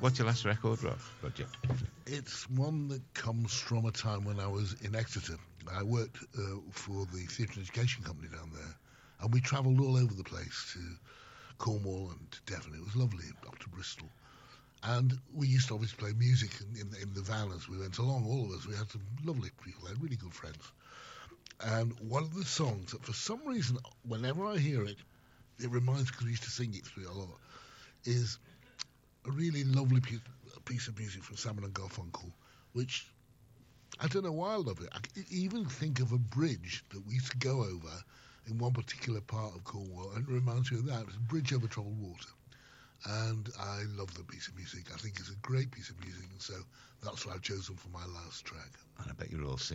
What's your last record, Roger? It's one that comes from a time when I was in Exeter. I worked for the Theatre and Education Company down there, and we travelled all over the place to Cornwall and to Devon. It was lovely, up to Bristol. And we used to obviously play music in the van as we went along, all of us. We had some lovely people, had really good friends. And one of the songs that for some reason, whenever I hear it, it reminds me, because we used to sing it through a lot, is a really lovely piece of music from Simon and Garfunkel, which, I don't know why I love it. I can even think of a bridge that we used to go over in one particular part of Cornwall, and it reminds me of that. It's a bridge over troubled water. And I love the piece of music. I think it's a great piece of music, and so that's what I've chosen for my last track. And I bet you're all